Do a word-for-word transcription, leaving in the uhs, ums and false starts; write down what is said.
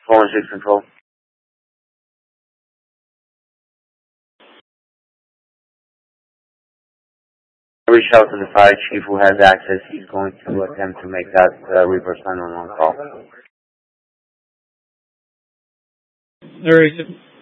four one six control. Reach out to the fire chief who has access. He's going to attempt to make that uh, reverse nine one one call. All right.